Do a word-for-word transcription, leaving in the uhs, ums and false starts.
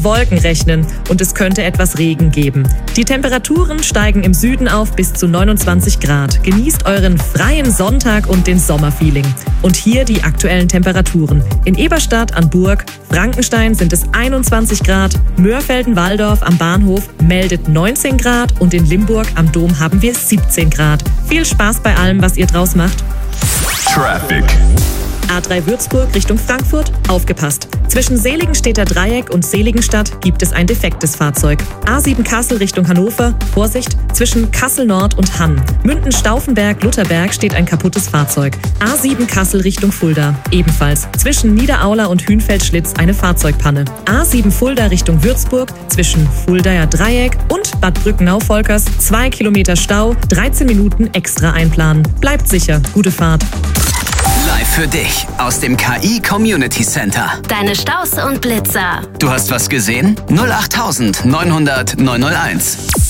Wolken rechnen und es könnte etwas Regen geben. Die Temperaturen steigen im Süden auf bis zu neunundzwanzig Grad. Genießt euren freien Sonntag und den Sommerfeeling. Und hier die aktuellen Temperaturen. In Eberstadt an Burg, Frankenstein sind es einundzwanzig Grad, Mörfelden-Walldorf am Bahnhof meldet neunzehn Grad und in Limburg am Dom haben wir siebzehn Grad. Viel Spaß bei allem, was ihr draus macht. Traffic. A drei Würzburg Richtung Frankfurt, aufgepasst. Zwischen Seligenstädter Dreieck und Seligenstadt gibt es ein defektes Fahrzeug. A sieben Kassel Richtung Hannover, Vorsicht, zwischen Kassel Nord und Hann. Münden-Stauffenberg-Lutherberg steht ein kaputtes Fahrzeug. A sieben Kassel Richtung Fulda, ebenfalls. Zwischen Niederaula und Hünfeld-Schlitz eine Fahrzeugpanne. A sieben Fulda Richtung Würzburg, zwischen Fuldaer Dreieck und Bad Brückenau-Volkers, zwei Kilometer Stau, dreizehn Minuten extra einplanen. Bleibt sicher, gute Fahrt. Live für dich aus dem K I Community Center. Deine Staus und Blitzer. Du hast was gesehen? null acht neunhundert neunhunderteins.